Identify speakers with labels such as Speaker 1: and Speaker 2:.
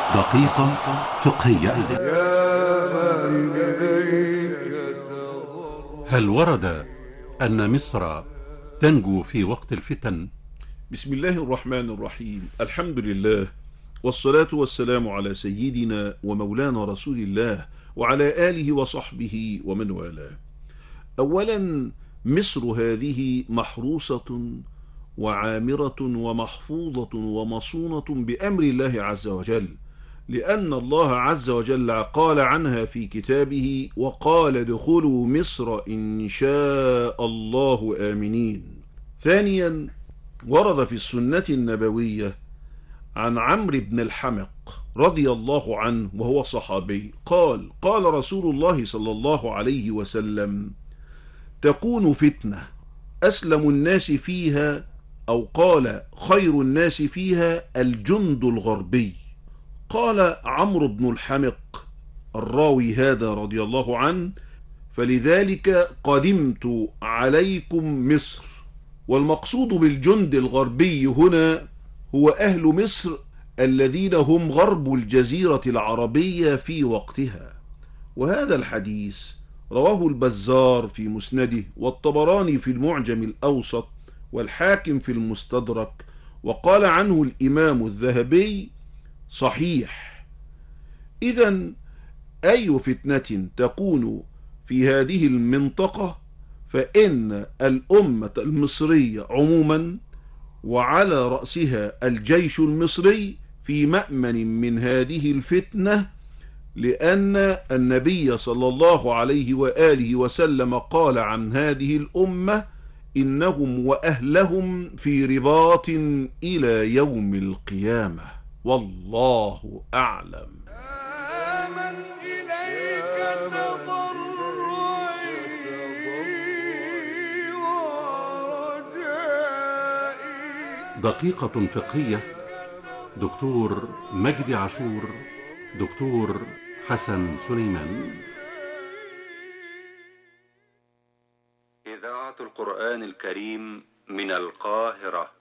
Speaker 1: دقيقة فقهية. هل ورد أن مصر تنجو في وقت الفتن؟
Speaker 2: بسم الله الرحمن الرحيم. الحمد لله والصلاة والسلام على سيدنا ومولانا رسول الله وعلى آله وصحبه ومن والاه. أولا، مصر هذه محروسة وعامرة ومحفوظة ومصونة بأمر الله عز وجل، لأن الله عز وجل قال عنها في كتابه: وقال ادخلوا مصر إن شاء الله آمنين. ثانيا، ورد في السنة النبوية عن عمرو بن الحمق رضي الله عنه وهو صحابي قال: قال رسول الله صلى الله عليه وسلم: تكون فتنة أسلم الناس فيها، أو قال خير الناس فيها الجند الغربي. قال عمرو بن الحمق الراوي هذا رضي الله عنه: فلذلك قدمت عليكم مصر. والمقصود بالجند الغربي هنا هو أهل مصر الذين هم غرب الجزيرة العربية في وقتها. وهذا الحديث رواه البزار في مسنده، والطبراني في المعجم الأوسط، والحاكم في المستدرك، وقال عنه الإمام الذهبي: صحيح. إذن أي فتنة تكون في هذه المنطقة فإن الأمة المصرية عموما وعلى رأسها الجيش المصري في مأمن من هذه الفتنة، لأن النبي صلى الله عليه وآله وسلم قال عن هذه الأمة: إنهم وأهلهم في رباط إلى يوم القيامة. والله أعلم.
Speaker 1: دقيقة فقهية. دكتور مجدي عاشور، دكتور حسن سليمان.
Speaker 3: إذاعة القرآن الكريم من القاهرة.